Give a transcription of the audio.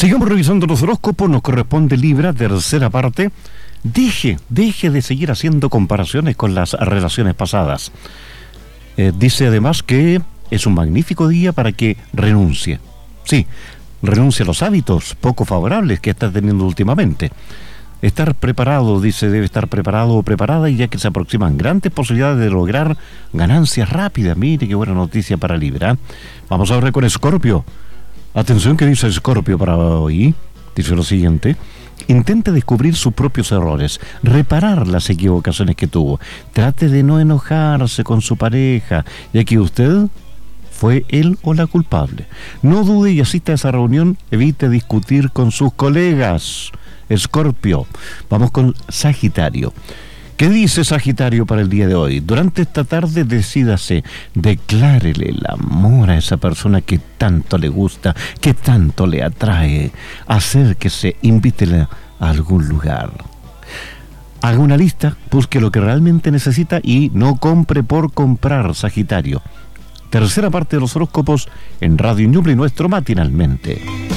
Sigamos revisando los horóscopos, nos corresponde Libra, tercera parte. Deje de seguir haciendo comparaciones con las relaciones pasadas. Dice además que es un magnífico día para que renuncie. Sí, renuncie a los hábitos poco favorables que está teniendo últimamente. Estar preparado, dice, debe estar preparado o preparada, y ya que se aproximan grandes posibilidades de lograr ganancias rápidas. Mire qué buena noticia para Libra. Vamos ahora con Escorpio. Atención, que dice Escorpio para hoy. Dice lo siguiente: intente descubrir sus propios errores, reparar las equivocaciones que tuvo. Trate de no enojarse con su pareja, ya que usted fue él o la culpable. No dude y asista a esa reunión. Evite discutir con sus colegas. Escorpio. Vamos con Sagitario. ¿Qué dice Sagitario para el día de hoy? Durante esta tarde decídase, declárele el amor a esa persona que tanto le gusta, que tanto le atrae. Acérquese, invítela a algún lugar. Haga una lista, busque lo que realmente necesita y no compre por comprar, Sagitario. Tercera parte de los horóscopos en Radio Ñuble, nuestro matinalmente.